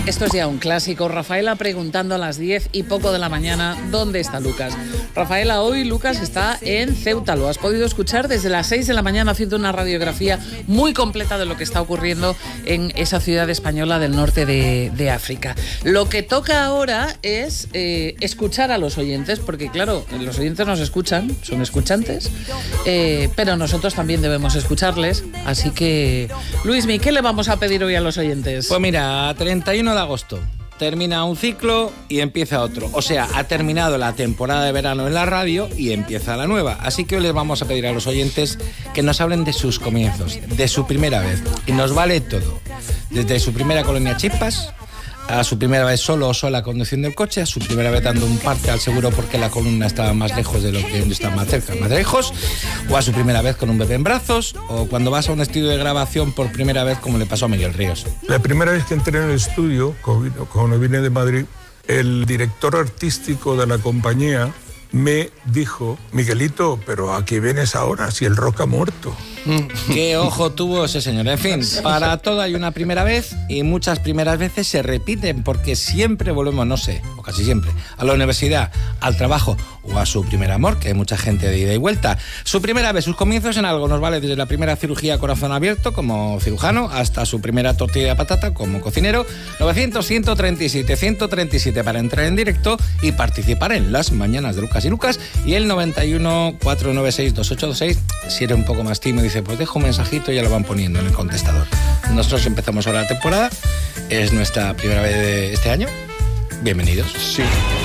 Esto es ya un clásico. Rafaela preguntando a las 10 y poco de la mañana ¿dónde está Lucas? Rafaela, hoy Lucas está en Ceuta. Lo has podido escuchar desde las 6 de la mañana haciendo una radiografía muy completa de lo que está ocurriendo en esa ciudad española del norte de África. Lo que toca ahora es escuchar a los oyentes, porque claro, los oyentes nos escuchan, son escuchantes, pero nosotros también debemos escucharles. Así que, Luismi, ¿qué le vamos a pedir hoy a los oyentes? Pues mira, 31 de agosto termina un ciclo y empieza otro. O sea, ha terminado la temporada de verano en la radio y empieza la nueva. Así que hoy les vamos a pedir a los oyentes que nos hablen de sus comienzos, de su primera vez. Y nos vale todo. Desde su primera colonia Chispas, a su primera vez solo o sola conduciendo el coche, a su primera vez dando un parte al seguro porque la columna estaba más lejos de lo que estaba más cerca, más lejos, o a su primera vez con un bebé en brazos, o cuando vas a un estudio de grabación por primera vez como le pasó a Miguel Ríos. La primera vez que entré en el estudio, cuando vine de Madrid, el director artístico de la compañía me dijo: Miguelito, pero ¿a qué vienes ahora si el rock ha muerto? Qué ojo tuvo ese señor. En fin, para todo hay una primera vez y muchas primeras veces se repiten porque siempre volvemos, no sé, o casi siempre, a la universidad, al trabajo o a su primer amor, que hay mucha gente de ida y vuelta. Su primera vez, sus comienzos en algo nos vale desde la primera cirugía a corazón abierto como cirujano hasta su primera tortilla de patata como cocinero. 900-137-137 para entrar en directo y participar en las mañanas de Lucas y Lucas, y el 91-496-2826 si eres un poco más tímido dice, pues dejo un mensajito y ya lo van poniendo en el contestador. Nosotros empezamos ahora la temporada, es nuestra primera vez de este año. Bienvenidos. Sí.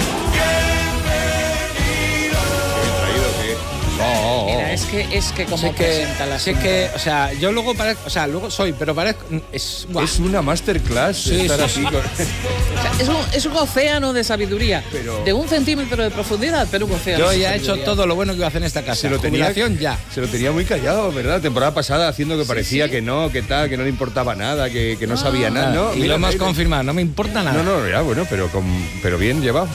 Mira, es que como presenta la que, o sea, yo luego parezco, o sea, luego soy, pero parezco es una masterclass. Sí, estar sí, así con... O sea, es un océano de sabiduría, de 1 centímetro de profundidad, pero un océano. Yo de ya he sabiduría. hecho todo lo bueno que iba a hacer en esta casa. Se lo tenía muy callado, ¿verdad? La temporada pasada haciendo que parecía que no, que tal, que no le importaba nada, que no sabía nada, ¿no? Y lo hemos confirmado, no me importa nada. No, ya, bueno, pero bien llevado.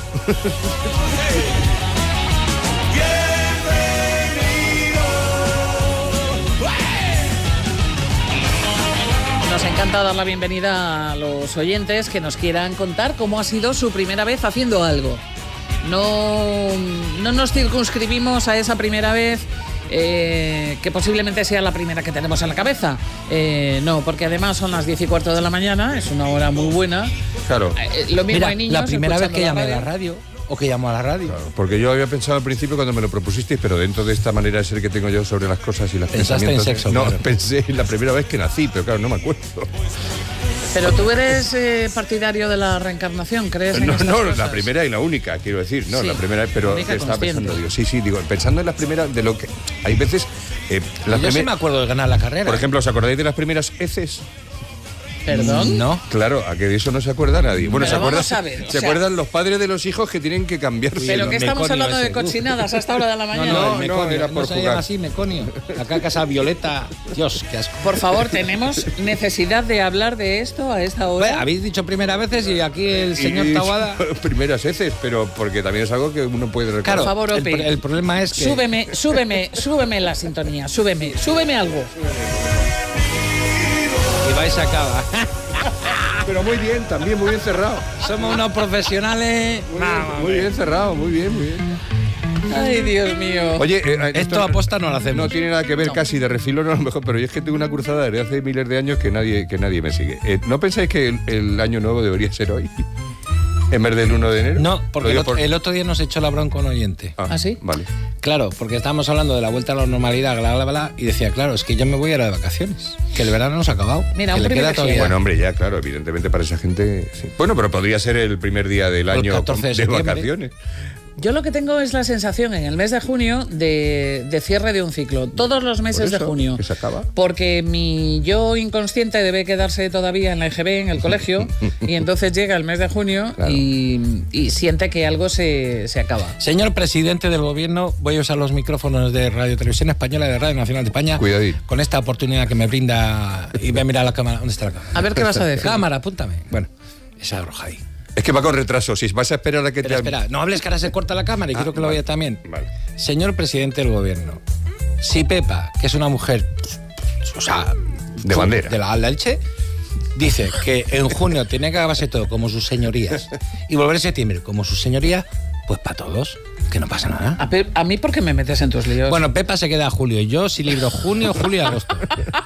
Nos encanta dar la bienvenida a los oyentes que nos quieran contar cómo ha sido su primera vez haciendo algo. No nos circunscribimos a esa primera vez que posiblemente sea la primera que tenemos en la cabeza. No, porque además son las 10:15 de la mañana, es una hora muy buena. Claro. Lo mismo Mira, hay niños la primera vez que llamé a radio. la radio, o que llamó a la radio. Claro, porque yo había pensado al principio cuando me lo propusisteis, pero dentro de esta manera de ser que tengo yo sobre las cosas y las Pensaste en pensamientos... sexo, No, claro. pensé en la primera vez que nací, pero claro, no me acuerdo. Pero tú eres partidario de la reencarnación, ¿crees en estas No, cosas? la primera y la única, quiero decir. No, Sí, la primera, pero única que estaba consciente. pensando, digo, sí, digo, pensando en las primeras, de lo que... Hay veces... Yo sí me acuerdo de ganar la carrera. Por ejemplo, ¿os acordáis de las primeras heces? ¿Perdón? No. Claro, a que de eso no se acuerda nadie. Bueno, Pero se acuerdan, vamos a ver, o se sea- acuerdan los padres de los hijos que tienen que cambiarse. ¿Pero qué estamos meconio hablando de ese. cochinadas a esta hora de la mañana? No, el meconio, era por no se jugar. llama así, meconio. Acá casa Violeta, Dios, qué asco. Por favor, tenemos necesidad de hablar de esto a esta hora. Bueno, habéis dicho primeras veces y aquí el señor Y- Taboada... primeras heces, pero porque también es algo que uno puede recordar. Por favor, Ope. el problema es que... Súbeme la sintonía, súbeme algo. Y vais a acabar. Pero muy bien, también muy bien cerrado. Somos unos profesionales... Muy bien cerrado, muy bien. Ay, Dios mío. Oye, Esto aposta no lo hacemos. No tiene nada que ver, casi de refilón a lo mejor, pero yo es que tengo una cruzada desde hace miles de años que nadie me sigue. ¿No pensáis que el año nuevo debería ser hoy? ¿En vez del 1 de enero? No, porque Lo digo el otro día nos echó la bronca un oyente. ¿Ah, sí? Vale. Claro, porque estábamos hablando de la vuelta a la normalidad, y decía, claro, es que yo me voy a ir de vacaciones, que el verano no se ha acabado. Mira, que un le queda privilegio. todavía. Bueno, hombre, ya, claro, evidentemente para esa gente... Sí. Bueno, pero podría ser el primer día del El año 14 de de septiembre. vacaciones. Yo lo que tengo es la sensación en el mes de junio de cierre de un ciclo. Todos los meses Por de eso, junio. que se acaba. Porque mi yo inconsciente debe quedarse todavía en la EGB, en el colegio, y entonces llega el mes de junio Claro. y siente que algo se acaba. Señor presidente del gobierno, voy a usar los micrófonos de Radio Televisión Española, de Radio Nacional de España, Cuidadito. con esta oportunidad que me brinda, y voy a mirar la cámara. ¿Dónde está la cámara? A ver qué vas a decir. Cámara, apúntame. Bueno, esa roja ahí. Es que va con retraso. Si vas a esperar a que Pero espera, no hables que ahora se corta la cámara y quiero que lo vale. vea también. Vale. Señor presidente del gobierno, si Pepa, que es una mujer, o sea, De bandera. de la Elche, dice que en junio tiene que acabarse todo como sus señorías y volver en septiembre como sus señorías, pues para todos, que no pasa nada. A mí, ¿por qué me metes en tus líos? Bueno, Pepa se queda a julio y yo sí libro junio, julio y agosto.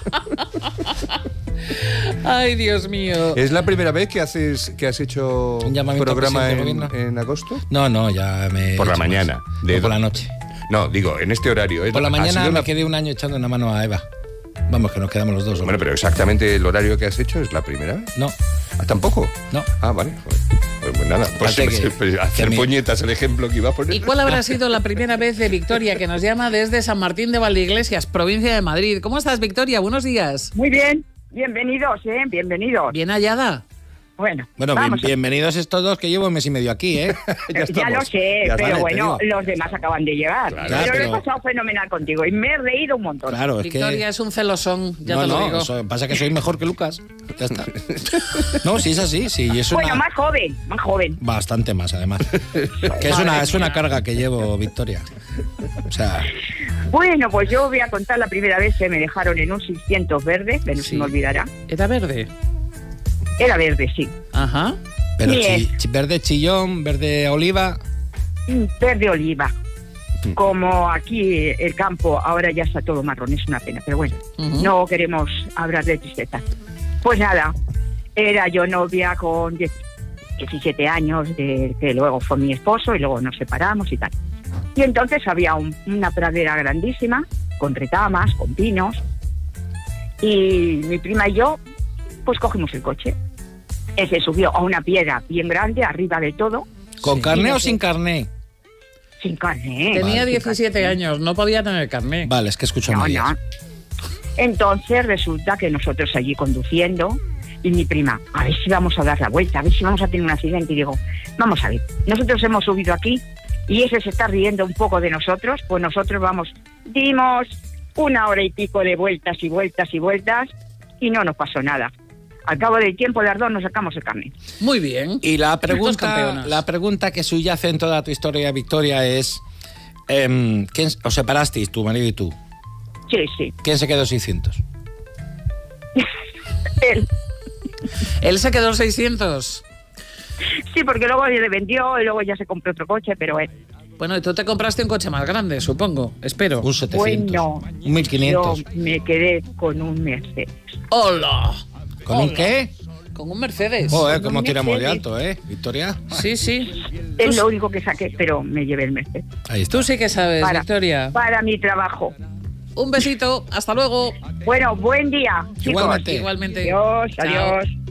Ay, Dios mío. ¿Es la primera vez que has hecho Un llamamiento programa al presidente del en agosto? No, ya me... Por la he hecho mañana. más. No, por la noche. No, digo, en este horario. Por la Ha mañana sido me la- quedé un año echando una mano a Eva. Vamos, que nos quedamos los dos. Bueno, pero exactamente el horario que has hecho es la primera vez. No, ¿Ah, tampoco? no. Ah, vale. Pues nada, pues Fíjate que hacer mi- puñetas el ejemplo que iba a poner. ¿Y cuál habrá sido la primera vez de Victoria, que nos llama desde San Martín de Valdeiglesias, provincia de Madrid? ¿Cómo estás, Victoria? Buenos días. Muy bien, bienvenidos, bienvenidos. Bien hallada. Bueno, Bueno, vamos a- bienvenidos estos dos que llevo un mes y medio aquí, ¿eh? ya lo estamos. sé, Ya pero vale, bueno, te digo. los demás acaban de llegar. Claro, pero lo pero- he pasado fenomenal contigo y me he reído un montón. Claro, es Victoria que... es un celosón, ya no, te lo no, digo. pasa que soy mejor que Lucas. Ya está. No, sí es así, sí. Y es Bueno, una... más joven. Bastante más, además. Que es una carga que llevo, Victoria. O sea, Bueno, pues yo voy a contar la primera vez que me dejaron en un 600 verde, que no se Sí. me olvidará. ¿Era verde? Era verde, sí. Ajá. pero Bien. verde chillón, verde oliva. Verde oliva. Como aquí el campo ahora ya está todo marrón, es una pena, pero bueno, Ujú. no queremos hablar de tristeza. Pues nada, era yo novia con 17 años, que luego fue mi esposo y luego nos separamos y tal. Y entonces había una pradera grandísima, con retamas, con pinos, y mi prima y yo, pues cogimos el coche. Él se subió a una piedra bien grande, arriba de todo, ¿Con Sí. carné o sin carné? sin carne. Tenía Vale. 17 años, no podía tener carné. Vale, es que escucho No, medias. no. Entonces resulta que nosotros allí conduciendo y mi prima, a ver si vamos a dar la vuelta, a ver si vamos a tener un accidente. Y digo, vamos a ver, nosotros hemos subido aquí y ese se está riendo un poco de nosotros, pues nosotros dimos 1 hora y pico de vueltas y vueltas y vueltas y no nos pasó nada. Al cabo del tiempo, las dos nos sacamos el carnet. Muy bien. Y la Dos pregunta, campeonas. la pregunta que subyace en toda tu historia, Victoria, es... ¿quién os separasteis, tu marido y tú? Sí, sí. ¿Quién se quedó 600? Él. Él se quedó 600. Sí, porque luego le vendió y luego ya se compró otro coche, pero él. Bueno, y tú te compraste un coche más grande, supongo. Espero. Un 700. Bueno, un 1500. yo me quedé con un Mercedes. ¡Hola! ¿Con un Hola. qué? Con un Mercedes. Joder, cómo un tiramos de Mercedes. alto, Victoria? Sí, sí. Es lo único que saqué, pero me llevé el Mercedes. Ahí está. Tú sí que sabes, Victoria. Para mi trabajo. Un besito. Hasta luego. Bueno, buen día, chicos. Igualmente. Igualmente. Adiós, Chao. adiós.